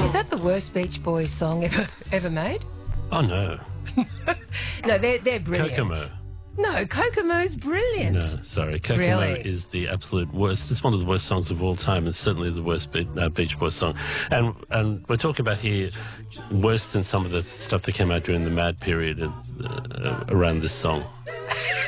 Is that the worst Beach Boys song ever made? Oh, no. No, they're brilliant. Kokomo. No, Kokomo's brilliant. No, sorry. Kokomo Really? is the absolute worst. It's one of the worst songs of all time, and certainly the worst Beach Boys song. And we're talking about here worse than some of the stuff that came out during the Mad period around this song.